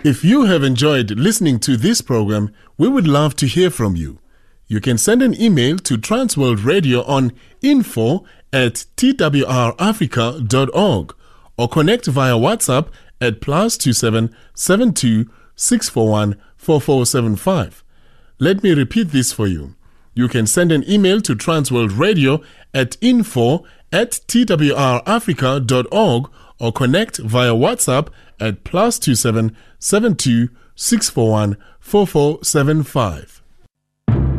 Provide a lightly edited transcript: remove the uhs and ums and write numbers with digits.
If you have enjoyed listening to this program, we would love to hear from you. You can send an email to Transworld Radio on info@twrafrica.org or connect via WhatsApp at +27 72 641 4475. Let me repeat this for you. You can send an email to Transworld Radio at info@twrafrica.org or connect via WhatsApp at +27 72 641 4475.